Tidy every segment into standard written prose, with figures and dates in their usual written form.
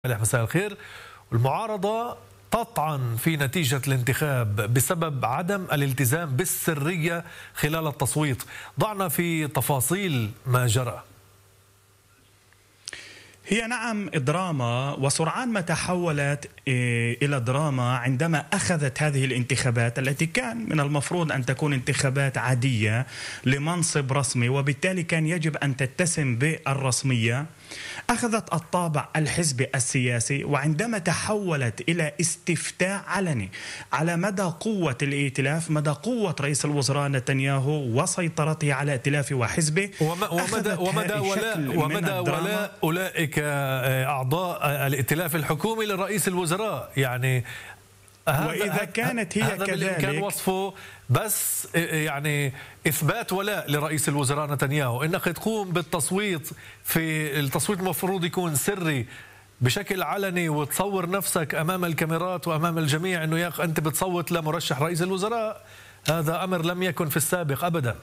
مساء الخير. المعارضة تطعن في نتيجة الانتخاب بسبب عدم الالتزام بالسرية خلال التصويت. ضعنا في تفاصيل ما جرى. هي نعم دراما، وسرعان ما تحولت إلى دراما عندما أخذت هذه الانتخابات التي كان من المفروض أن تكون انتخابات عادية لمنصب رسمي، وبالتالي كان يجب أن تتسم بالرسمية، أخذت الطابع الحزبي السياسي. وعندما تحولت إلى استفتاء علني على مدى قوة الائتلاف، مدى قوة رئيس الوزراء نتنياهو وسيطرته على ائتلافه وحزبه، ومدى ولاء أولئك أعضاء الائتلاف الحكومي لرئيس الوزراء. يعني وإذا كانت هي كذلك كان وصفه بس يعني إثبات ولاء لرئيس الوزراء نتنياهو، إنك تقوم بالتصويت. في التصويت المفروض يكون سري بشكل علني، وتصور نفسك أمام الكاميرات وأمام الجميع إنه يا أنت بتصوت لمرشح رئيس الوزراء. هذا أمر لم يكن في السابق أبدا.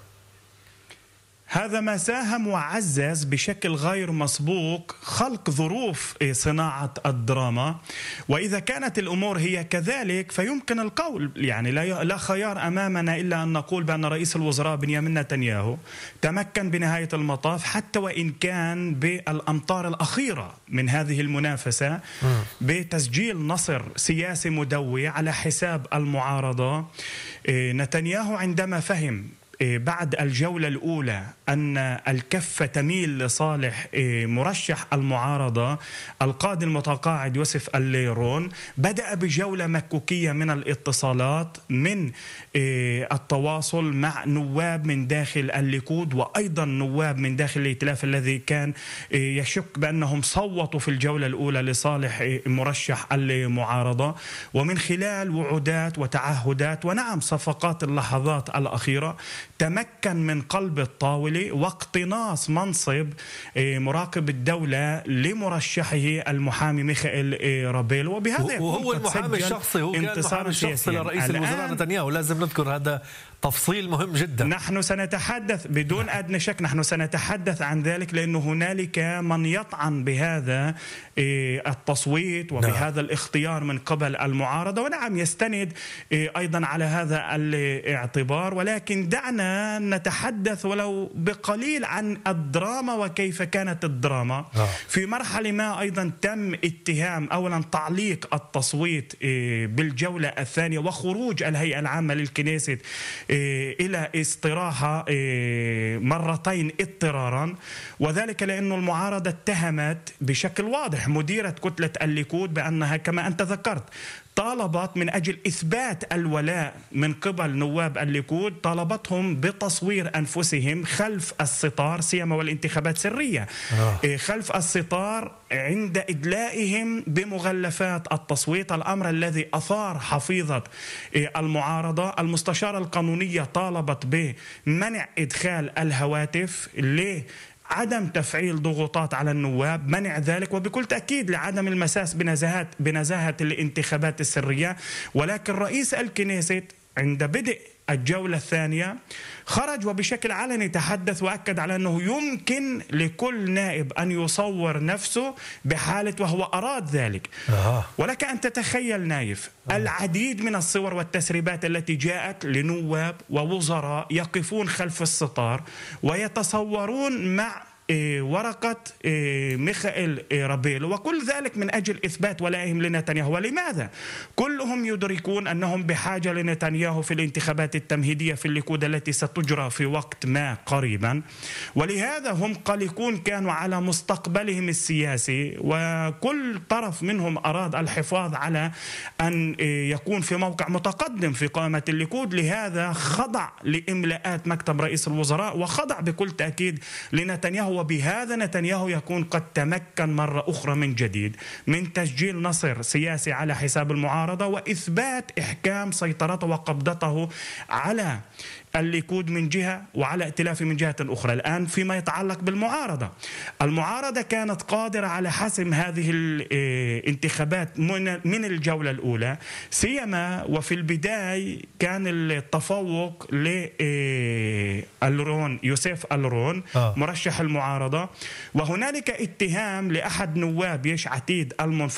هذا ما ساهم وعزز بشكل غير مسبوق خلق ظروف صناعة الدراما. وإذا كانت الأمور هي كذلك فيمكن القول، يعني لا خيار أمامنا إلا أن نقول بأن رئيس الوزراء بنيامين نتنياهو تمكن بنهاية المطاف، حتى وإن كان بالأمطار الأخيرة من هذه المنافسة، بتسجيل نصر سياسي مدوي على حساب المعارضة. نتنياهو عندما فهم بعد الجولة الأولى أن الكفة تميل لصالح مرشح المعارضة القاضي المتقاعد يوسف الليرون، بدأ بجولة مكوكية من الاتصالات، من التواصل مع نواب من داخل الليكود وأيضا نواب من داخل الائتلاف الذي كان يشك بأنهم صوتوا في الجولة الأولى لصالح مرشح المعارضة. ومن خلال وعودات وتعهدات ونعم صفقات اللحظات الأخيرة تمكن من قلب الطاولة واقتناص منصب مراقب الدولة لمرشحه المحامي ميخائيل رابيل. وبهذا وهو المحامي الشخصي، هو كان المحامي الشخصي لرئيس الوزراء نتنياهو. لازم نذكر هذا تفصيل مهم جدا. نحن سنتحدث بدون أدنى شك، نحن سنتحدث عن ذلك، لأن هنالك من يطعن بهذا التصويت وبهذا الاختيار من قبل المعارضة، ونعم يستند أيضا على هذا الاعتبار. ولكن دعنا نتحدث ولو بقليل عن الدراما وكيف كانت الدراما. في مرحلة ما أيضا تم اتهام أولا تعليق التصويت بالجولة الثانية وخروج الهيئة العامة للكنيست إلى استراحة مرتين اضطرارا، وذلك لأن المعارضة اتهمت بشكل واضح مديرة كتلة الليكود بأنها كما أنت ذكرت طالبت من أجل إثبات الولاء من قبل نواب الليكود، طالبتهم بتصوير أنفسهم خلف الستار، سيما والانتخابات سرية، خلف الستار عند إدلائهم بمغلفات التصويت، الأمر الذي أثار حفيظة المعارضة. المستشارة القانونية طالبت بمنع إدخال الهواتف عدم تفعيل ضغوطات على النواب، منع ذلك، وبكل تأكيد لعدم المساس بنزاهة الانتخابات السرية. ولكن رئيس الكنيست عند بدء الجولة الثانية خرج وبشكل علني تحدث وأكد على أنه يمكن لكل نائب أن يصور نفسه بحالة وهو أراد ذلك. ولك أن تتخيل نايف العديد من الصور والتسريبات التي جاءت لنواب ووزراء يقفون خلف الستار ويتصورون مع ورقة ميخائيل رابيل، وكل ذلك من أجل إثبات ولائهم لنتنياهو. ولماذا؟ كلهم يدركون أنهم بحاجة لنتنياهو في الانتخابات التمهيدية في الليكود التي ستجرى في وقت ما قريبا، ولهذا هم قلقون كانوا على مستقبلهم السياسي، وكل طرف منهم أراد الحفاظ على أن يكون في موقع متقدم في قائمة الليكود. لهذا خضع لإملاءات مكتب رئيس الوزراء وخضع بكل تأكيد لنتنياهو. وبهذا نتنياهو يكون قد تمكن مرة أخرى من جديد من تسجيل نصر سياسي على حساب المعارضة وإثبات إحكام سيطرته وقبضته على الليكود من جهة وعلى ائتلافي من جهة أخرى. الآن فيما يتعلق بالمعارضة، المعارضة كانت قادرة على حسم هذه الانتخابات من الجولة الأولى، سيما وفي البداية كان التفوق لألرون، يوسف ألرون مرشح المعارضة، وهنالك اتهام لأحد نواب يش عتيد المنفصل